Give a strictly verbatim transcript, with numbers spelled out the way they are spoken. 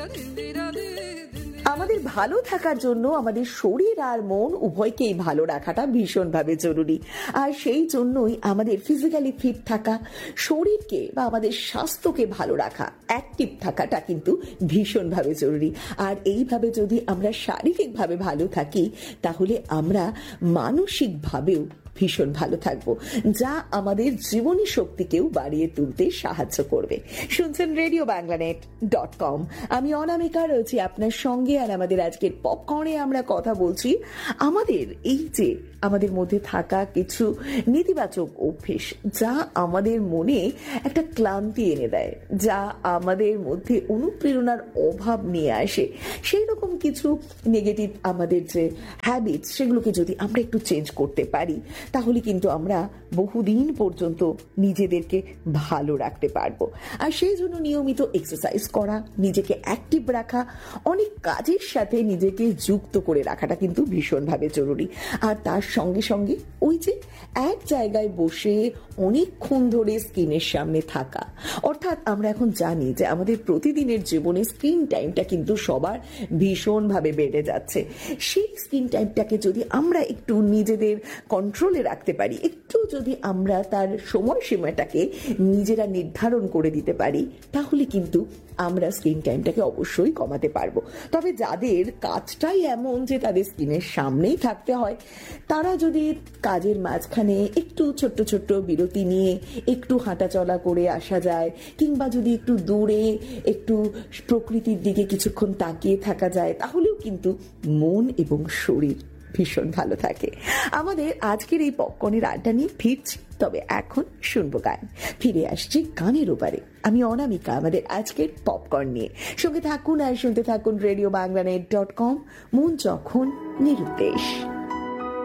আমাদের ভালো থাকার জন্য আমাদের শরীর আর মন উভয়কেই ভালো রাখাটা ভীষণভাবে জরুরি। আর সেই জন্যই আমাদের ফিজিক্যালি ফিট থাকা, শরীরকে বা আমাদের স্বাস্থ্যকে ভালো রাখা, অ্যাক্টিভ থাকাটা কিন্তু ভীষণভাবে জরুরি। আর এইভাবে যদি আমরা শারীরিকভাবে ভালো থাকি, তাহলে আমরা মানসিকভাবেও ভীষণ ভালো থাকবো, যা আমাদের জীবনী শক্তিকেও বাড়িয়ে তুলতে সাহায্য করবে। শুনছেন রেডিও বাংলানেট ডট কম। আমি অনামিকা রয়েছি আপনার সঙ্গে। আর আমাদের আজকের পপকর্নে আমরা কথা বলছি আমাদের এই যে আমাদের মধ্যে থাকা কিছু নেতিবাচক অভ্যেস, যা আমাদের মনে একটা ক্লান্তি এনে দেয়, যা আমাদের মধ্যে অনুপ্রেরণার অভাব নিয়ে আসে। সেই রকম কিছু নেগেটিভ আমাদের যে হ্যাবিটস, সেগুলোকে যদি আমরা একটু চেঞ্জ করতে পারি, তাহলে কিন্তু আমরা বহুদিন পর্যন্ত নিজেদেরকে ভালো রাখতে পারবো। আর সেই জন্য নিয়মিত এক্সারসাইজ করা, নিজেকে অ্যাক্টিভ রাখা, অনেক কাজের সাথে নিজেকে যুক্ত করে রাখাটা কিন্তু ভীষণভাবে জরুরি। আর তার সঙ্গে সঙ্গে ওই যে এক জায়গায় বসে অনেকক্ষণ ধরে স্ক্রিনের সামনে থাকা, অর্থাৎ আমরা এখন জানি যে আমাদের প্রতিদিনের জীবনে স্ক্রিন টাইমটা কিন্তু সবার ভীষণভাবে বেড়ে যাচ্ছে। সেই স্ক্রিন টাইমটাকে যদি আমরা একটু নিজেদের কন্ট্রোলে রাখতে পারি, একটু যদি আমরা তার সময়সীমাটাকে নিজেরা নির্ধারণ করে দিতে পারি, তাহলে কিন্তু আমরা স্ক্রিন টাইমটাকে অবশ্যই কমাতে পারবো। তবে যাদের কাজটাই এমন যে তাদের স্ক্রিনের সামনেই থাকতে হয়, তারা যদি কাজের মাঝখানে একটু ছোট্ট ছোট্ট বিরতি নিয়ে একটু হাঁটাচলা করে আসা যায়, কিংবা যদি একটু দূরে একটু প্রকৃতির দিকে কিছুক্ষণ তাকিয়ে থাকা যায়, তাহলেও কিন্তু মন এবং শরীর ভীষণ ভালো থাকে। আমাদের আজকের এই পপকর্নের আড্ডা নিয়ে ফিরছি, তবে এখন শুনবো গান। ফিরে আসছি গানের ওপারে। আমি অনামিকা আমাদের আজকের পপকর্ন নিয়ে। সঙ্গে থাকুন আর শুনতে থাকুন রেডিও বাংলানেট ডট কম। মন যখন নিরুদ্দেশ।